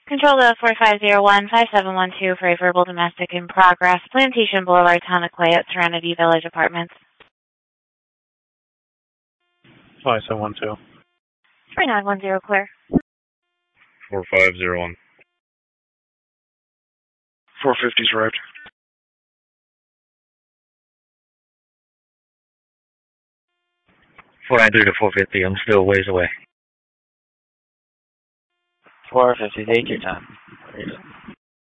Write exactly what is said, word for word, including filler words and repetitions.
Control to four five zero one five seven one two for a verbal domestic in progress. Plantation Boulevard, Tahnequah at Serenity Village Apartments. five seven one two. three nine one zero clear. four five zero one. four fifty's arrived. four ninety-three to four fifty, I'm still ways away. four fifty, take your time.